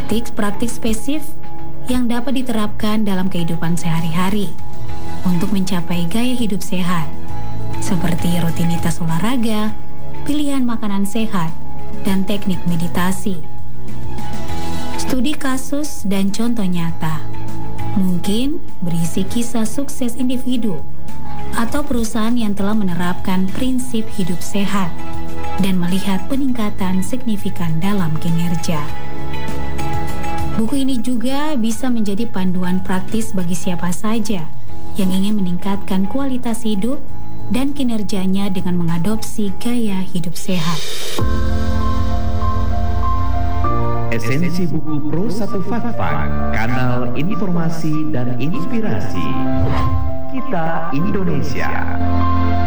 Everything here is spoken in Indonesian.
praktik-praktik spesifik yang dapat diterapkan dalam kehidupan sehari-hari untuk mencapai gaya hidup sehat, seperti rutinitas olahraga, pilihan makanan sehat, dan teknik meditasi. Studi kasus dan contoh nyata mungkin berisi kisah sukses individu atau perusahaan yang telah menerapkan prinsip hidup sehat dan melihat peningkatan signifikan dalam kinerja. Buku ini juga bisa menjadi panduan praktis bagi siapa saja yang ingin meningkatkan kualitas hidup dan kinerjanya dengan mengadopsi gaya hidup sehat. Esensi buku Pro 1 Fakta, kanal informasi dan inspirasi. Kita Indonesia.